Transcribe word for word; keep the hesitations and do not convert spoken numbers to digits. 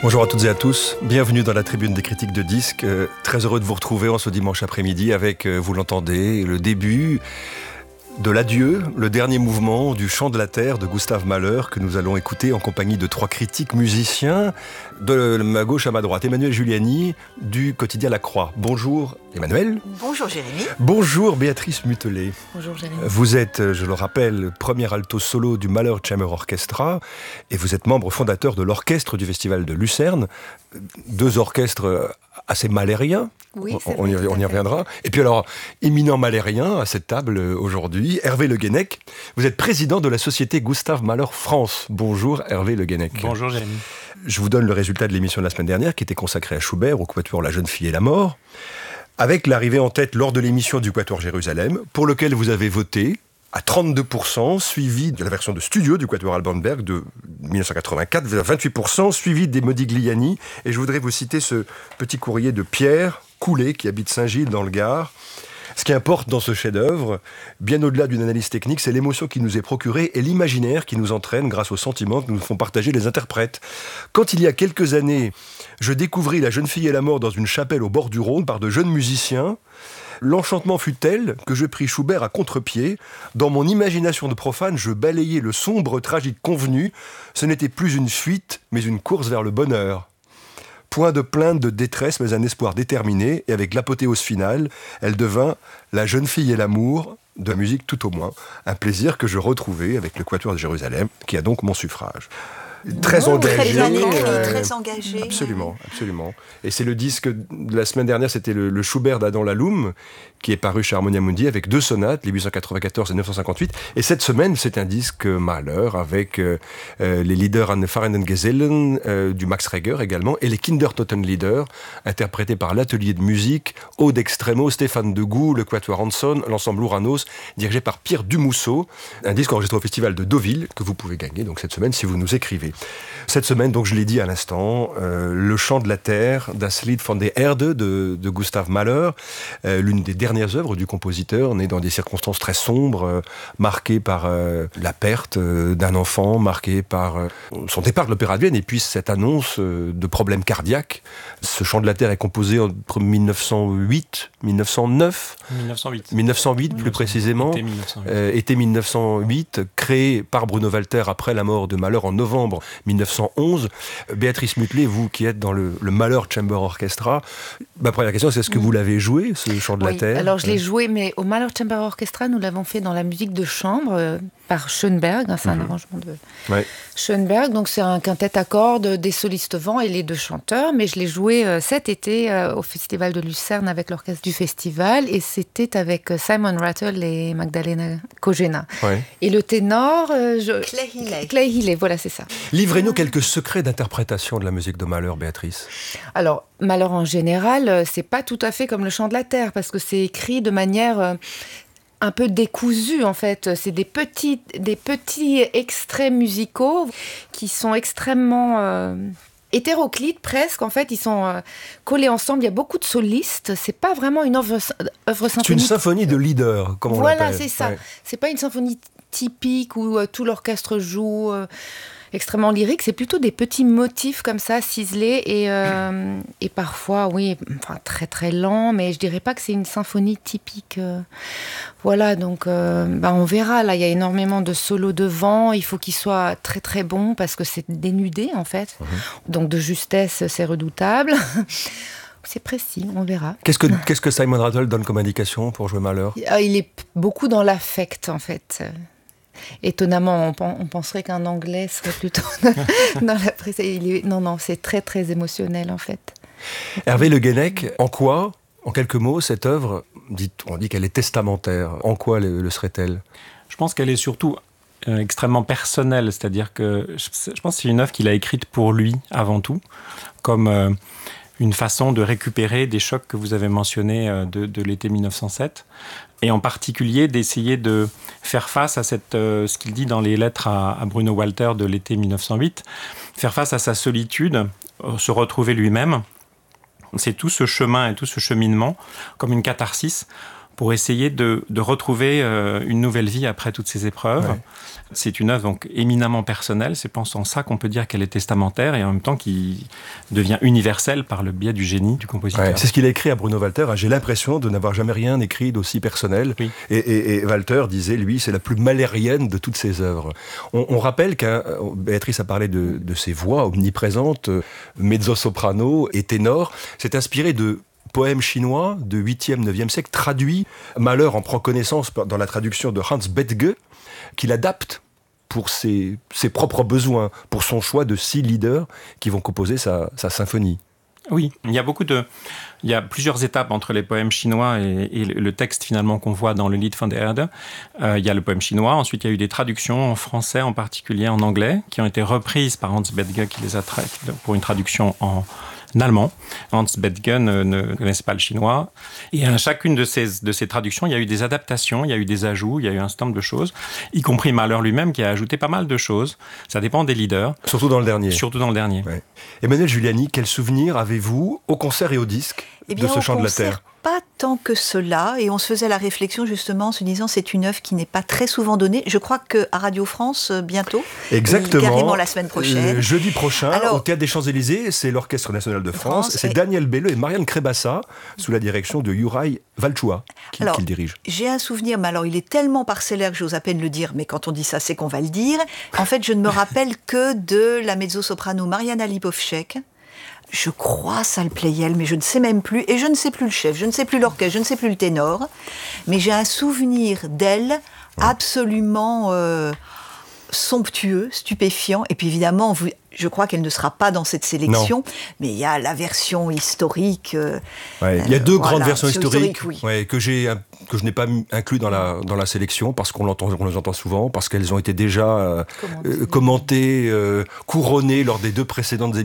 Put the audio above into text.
Bonjour à toutes et à tous, bienvenue dans la tribune des critiques de disques. Euh, très heureux de vous retrouver en ce dimanche après-midi avec, euh, vous l'entendez, le début de l'adieu, le dernier mouvement du Chant de la Terre de Gustave Mahler que nous allons écouter en compagnie de trois critiques musiciens de ma gauche à ma droite. Emmanuel Giuliani du quotidien La Croix. Bonjour Emmanuel. Bonjour Jérémy. Bonjour Béatrice Mutelet. Bonjour Jérémy. Vous êtes, je le rappelle, premier alto solo du Mahler Chamber Orchestra et vous êtes membre fondateur de l'orchestre du Festival de Lucerne. Deux orchestres assez mahlériens. Oui, on, on, y, on y reviendra. Et puis alors, éminent mahlérien à cette table aujourd'hui, Hervé Le Guenec. Vous êtes président de la société Gustave Mahler France. Bonjour Hervé Le Guenec. Bonjour Jérémy. Je vous donne le résultat de l'émission de la semaine dernière qui était consacrée à Schubert, au quatuor La Jeune Fille et la Mort, avec l'arrivée en tête lors de l'émission du quatuor Jérusalem, pour lequel vous avez voté à trente-deux pour cent, suivi de la version de studio du quatuor Alban Berg de dix-neuf cent quatre-vingt-quatre, vingt-huit pour cent, suivi des Modigliani. Et je voudrais vous citer ce petit courrier de Pierre Coulet, qui habite Saint-Gilles dans le Gard. Ce qui importe dans ce chef-d'œuvre, bien au-delà d'une analyse technique, c'est l'émotion qui nous est procurée et l'imaginaire qui nous entraîne grâce aux sentiments que nous font partager les interprètes. Quand il y a quelques années, je découvris La Jeune Fille et la Mort dans une chapelle au bord du Rhône par de jeunes musiciens, l'enchantement fut tel que je pris Schubert à contre-pied. Dans mon imagination de profane, je balayais le sombre tragique convenu. Ce n'était plus une fuite, mais une course vers le bonheur. Point de plainte, de détresse, mais un espoir déterminé. Et avec l'apothéose finale, elle devint La Jeune Fille et l'amour, de la musique tout au moins. Un plaisir que je retrouvais avec le Quatuor de Jérusalem, qui a donc mon suffrage. Très oh, engagé. Très bien écrit, euh, très engagé. Absolument, absolument. Et c'est le disque de la semaine dernière, c'était le, le Schubert d'Adam Laloum, qui est paru chez Harmonia Mundi avec deux sonates, les huit cent quatre-vingt-quatorze et neuf cent cinquante-huit. Et cette semaine, c'est un disque Mahler avec euh, euh, les Lieder an Fahrenden Gesellen euh, du Max Reger également, et les Kindertotenlieder, interprétés par l'atelier de musique Aude Extremo, Stéphane Degout, le Quatuor Hanson, l'ensemble Ouranos, dirigé par Pierre Dumousseau. Un disque enregistré au Festival de Deauville, que vous pouvez gagner donc cette semaine si vous nous écrivez. Cette semaine, donc je l'ai dit à l'instant, euh, le Chant de la Terre, Das Lied von der Erde de, de Gustav Mahler, euh, l'une des dernières œuvres du compositeur, né dans des circonstances très sombres, euh, marquées par euh, la perte euh, d'un enfant, marquées par euh, son départ de l'Opéra de Vienne, et puis cette annonce euh, de problèmes cardiaques. Ce Chant de la Terre est composé entre dix-neuf cent huit, dix-neuf cent neuf, dix-neuf cent huit, dix-neuf cent huit plus précisément, été dix-neuf cent huit. Euh, été dix-neuf cent huit, créé par Bruno Walter après la mort de Mahler en novembre dix-neuf cent onze. Béatrice Mutelet, vous qui êtes dans le, le Mahler Chamber Orchestra, ma première question, c'est est-ce que vous l'avez joué, ce Chant de oui, la Terre ? Alors je l'ai joué, mais au Mahler Chamber Orchestra, nous l'avons fait dans la musique de chambre euh, par Schoenberg, hein, c'est mmh. un arrangement de ouais. Schoenberg, donc c'est un quintet à cordes, des solistes vent et les deux chanteurs, mais je l'ai joué euh, cet été euh, au Festival de Lucerne avec l'orchestre du festival, et c'était avec Simon Rattle et Magdalena Kojena. Ouais. Et le ténor... Euh, je... Clay Healey. Clay Healey, voilà, c'est ça. Livrez-nous quelques secrets d'interprétation de la musique de Mahler, Béatrice. Alors, Mahler en général, c'est pas tout à fait comme le Chant de la Terre, parce que c'est écrit de manière euh, un peu décousue, en fait. C'est des petits, des petits extraits musicaux qui sont extrêmement... Euh, hétéroclites presque, en fait, ils sont euh, collés ensemble. Il y a beaucoup de solistes. C'est pas vraiment une œuvre, œuvre symphonique. C'est une symphonie de leader, comme on voilà, l'appelle. Voilà, c'est ça. Ouais. C'est pas une symphonie typique où euh, tout l'orchestre joue euh, extrêmement lyrique. C'est plutôt des petits motifs comme ça, ciselés et, euh, et parfois, oui, enfin, très très lents, mais je dirais pas que c'est une symphonie typique. Euh, voilà, donc euh, bah, on verra. Là, il y a énormément de solos de vent. Il faut qu'ils soient très très bons parce que c'est dénudé en fait. Mmh. Donc de justesse, c'est redoutable. C'est précis, on verra. Qu'est-ce que, qu'est-ce que Simon Rattle donne comme indication pour jouer Mahler ? Il est beaucoup dans l'affect en fait. Étonnamment, on, on penserait qu'un Anglais serait plutôt dans la presse. Il est, non, non, c'est très, très émotionnel, en fait. Hervé Le Guenec, en quoi, en quelques mots, cette œuvre, dit, on dit qu'elle est testamentaire. En quoi le, le serait-elle ? Je pense qu'elle est surtout euh, extrêmement personnelle, c'est-à-dire que je, je pense que c'est une œuvre qu'il a écrite pour lui, avant tout, comme euh, une façon de récupérer des chocs que vous avez mentionnés euh, de, de l'été dix-neuf cent sept. Et en particulier d'essayer de faire face à cette, euh, ce qu'il dit dans les lettres à, à Bruno Walter de l'été dix-neuf cent huit, faire face à sa solitude, euh, se retrouver lui-même. C'est tout ce chemin et tout ce cheminement, comme une catharsis, pour essayer de, de retrouver euh, une nouvelle vie après toutes ces épreuves. Ouais. C'est une œuvre donc éminemment personnelle, c'est en ça qu'on peut dire qu'elle est testamentaire et en même temps qui devient universelle par le biais du génie du compositeur. Ouais, c'est ce qu'il a écrit à Bruno Walter. J'ai l'impression de n'avoir jamais rien écrit d'aussi personnel. Oui. Et, et, et Walter disait, lui, c'est la plus malérienne de toutes ses œuvres. On, on rappelle qu'un Béatrice a parlé de, de ses voix omniprésentes, mezzo-soprano et ténor. C'est inspiré de poèmes chinois de huitième neuvième siècle, traduits. Mahler en prend connaissance dans la traduction de Hans Bethge, qu'il adapte pour ses, ses propres besoins, pour son choix de six leaders qui vont composer sa, sa symphonie. Oui, il y a beaucoup de, il y a plusieurs étapes entre les poèmes chinois et, et le texte finalement qu'on voit dans le Lied von der Erde. Euh, il y a le poème chinois, ensuite il y a eu des traductions en français, en particulier en anglais, qui ont été reprises par Hans Bethge qui les a traitées pour une traduction en allemand. Hans Bethge ne, ne connaissait pas le chinois. Et à chacune de ces, de ces traductions, il y a eu des adaptations, il y a eu des ajouts, il y a eu un certain nombre de choses, y compris Mahler lui-même qui a ajouté pas mal de choses. Ça dépend des leaders. Surtout dans le dernier. Surtout dans le dernier. Ouais. Emmanuel Giuliani, quel souvenir avez-vous au concert et au disque eh bien, de ce chant de la terre ? Pas tant que cela, et on se faisait la réflexion justement en se disant c'est une œuvre qui n'est pas très souvent donnée. Je crois qu'à Radio France, bientôt, exactement, carrément la semaine prochaine. Euh, jeudi prochain, Alors, au Théâtre des Champs-Élysées, c'est l'Orchestre National de France, France c'est et... Daniel Belleux et Marianne Crébassa, sous la direction de Juraj Valchua, qui, alors, qui le dirige. J'ai un souvenir, mais alors il est tellement parcellaire que j'ose à peine le dire, mais quand on dit ça, c'est qu'on va le dire. En fait, je ne me rappelle que de la mezzo-soprano Mariana Lipovček. Je crois ça le Pleyel, mais je ne sais même plus. Et je ne sais plus le chef, je ne sais plus l'orchestre, je ne sais plus le ténor. Mais j'ai un souvenir d'elle absolument euh, somptueux, stupéfiant. Et puis évidemment, vous, je crois qu'elle ne sera pas dans cette sélection. Non. Mais il y a la version historique. Euh, ouais, il y a deux euh, grandes voilà, versions historiques historique, oui. ouais, que, j'ai, que je n'ai pas inclus dans la, dans la sélection parce qu'on, l'entend, on les entend souvent, parce qu'elles ont été déjà euh, commentées, euh, commentées euh, couronnées lors des deux précédentes émissions.